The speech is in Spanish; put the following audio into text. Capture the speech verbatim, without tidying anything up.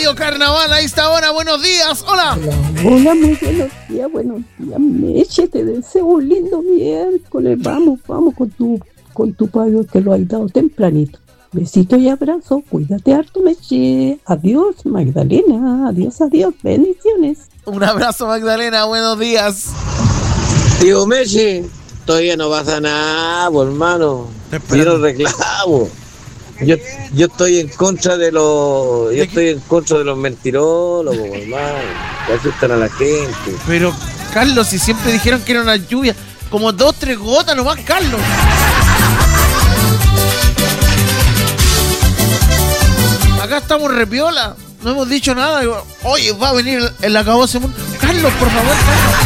Radio Carnaval a esta hora. Buenos días, hola. Hola, hola, muy buenos días, buenos días, Meche, te deseo un lindo miércoles. Vamos, vamos con tu, con tu pago que lo has dado tempranito. Besito y abrazo, cuídate harto, Meche. Adiós, Magdalena, adiós, adiós, bendiciones. Un abrazo, Magdalena, buenos días. Tío Meche, todavía no pasa nada, por hermano. Yo no reclamo. Yo, yo estoy en contra de los, yo estoy en contra de los mentirólogos, hermano, que asustan a la gente. Pero, Carlos, si siempre dijeron que era una lluvia, como dos, tres gotas nomás, Carlos. Acá estamos repiola, no hemos dicho nada. Oye, va a venir el, el acabose mundo. Carlos, por favor, Carlos.